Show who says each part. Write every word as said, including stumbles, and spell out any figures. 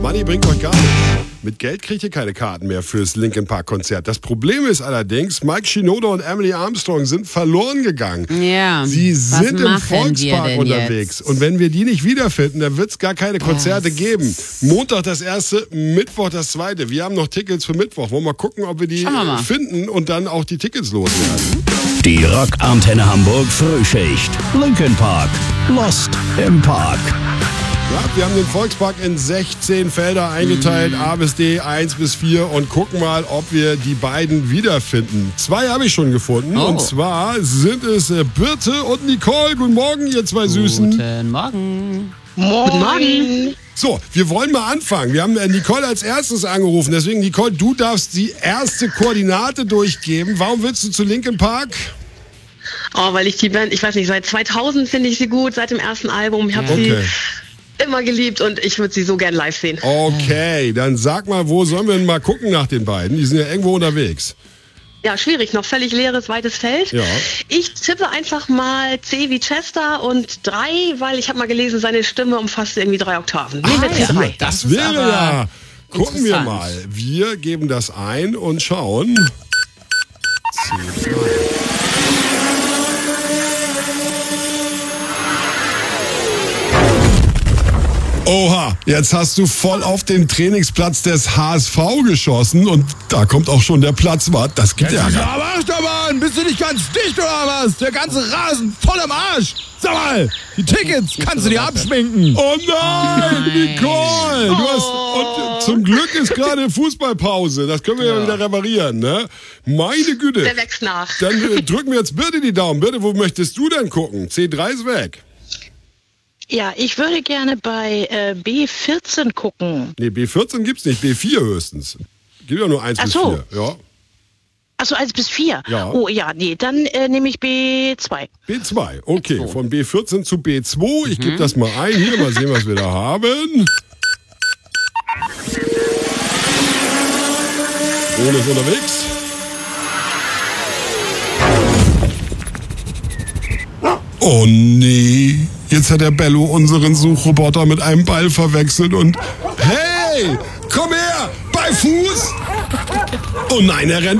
Speaker 1: Money bringt euch gar nichts. Mit Geld kriegt ihr keine Karten mehr fürs Linkin Park Konzert. Das Problem ist allerdings, Mike Shinoda und Emily Armstrong sind verloren gegangen.
Speaker 2: Ja.
Speaker 1: Sie sind im Volkspark
Speaker 2: Jetzt?
Speaker 1: unterwegs. Und wenn wir die nicht wiederfinden, dann wird es gar keine Konzerte
Speaker 2: yes.
Speaker 1: geben. Montag das erste, Mittwoch das zweite. Wir haben noch Tickets für Mittwoch. Wollen wir mal gucken, ob wir die
Speaker 2: wir
Speaker 1: finden und dann auch die Tickets loswerden.
Speaker 3: Die Rock-Antenne Hamburg Frühschicht. Linkin Park. Lost im Park.
Speaker 1: Ja, wir haben den Volkspark in sechzehn Felder eingeteilt, A bis D, eins bis vier und gucken mal, ob wir die beiden wiederfinden. Zwei habe ich schon gefunden
Speaker 2: Oh.
Speaker 1: und zwar sind es äh, Birte und Nicole. Guten Morgen, ihr zwei Süßen.
Speaker 2: Guten Morgen.
Speaker 4: Guten Morgen.
Speaker 1: So, wir wollen mal anfangen. Wir haben äh, Nicole als erstes angerufen, deswegen Nicole, du darfst die erste Koordinate durchgeben. Warum willst du zu Linkin Park?
Speaker 4: Oh, weil ich die Band, ich weiß nicht, seit zweitausend finde ich sie gut, seit dem ersten Album. Ich habe
Speaker 2: Ja.
Speaker 4: sie
Speaker 1: Okay.
Speaker 4: immer geliebt und ich würde sie so gern live sehen.
Speaker 1: Okay, dann sag mal, wo sollen wir denn mal gucken nach den beiden? Die sind ja irgendwo unterwegs.
Speaker 4: Ja, schwierig, noch völlig leeres, weites Feld.
Speaker 1: Ja.
Speaker 4: Ich tippe einfach mal C wie Chester und drei, weil ich habe mal gelesen, seine Stimme umfasst irgendwie drei Oktaven. Nehmen wir
Speaker 2: Ah,
Speaker 4: C
Speaker 2: ja.
Speaker 4: drei.
Speaker 1: Das
Speaker 2: Das ist
Speaker 1: wäre
Speaker 2: aber
Speaker 1: ja. Gucken wir
Speaker 2: interessant.
Speaker 1: mal. Wir geben das ein und schauen. C drei. Oha, jetzt hast du voll auf den Trainingsplatz des H S V geschossen und da kommt auch schon der Platzwart. Das geht ja
Speaker 5: Jetzt
Speaker 1: gar
Speaker 5: aber Achterbahn, bist du nicht ganz dicht oder was? Der ganze Rasen voll im Arsch. Sag mal, die Tickets kannst du dir abschminken.
Speaker 1: Oh nein,
Speaker 2: Nein.
Speaker 1: Nicole! Du hast, und zum Glück ist gerade Fußballpause. Das können wir ja, wieder reparieren, ne? Meine Güte.
Speaker 4: Der wächst nach.
Speaker 1: Dann äh, drücken wir jetzt Birte die Daumen. Birte, wo möchtest du denn gucken? C drei ist weg.
Speaker 6: Ja, ich würde gerne bei äh, B vierzehn gucken.
Speaker 1: Nee, B vierzehn gibt's nicht, B vier höchstens. Gibt ja nur eins
Speaker 6: Ach
Speaker 1: bis
Speaker 6: so.
Speaker 1: vier. Ja.
Speaker 6: Achso, eins bis vier.
Speaker 1: Ja.
Speaker 6: Oh ja, nee, dann äh, nehme ich B zwei.
Speaker 1: B zwei, okay. Von B vierzehn zu B zwei. Ich gebe das mal ein. Hier, mal sehen, was wir da haben. Ohne ist unterwegs. Oh nee, jetzt hat der Bello unseren Suchroboter mit einem Ball verwechselt und... Hey, komm her, bei Fuß! Oh nein, er rennt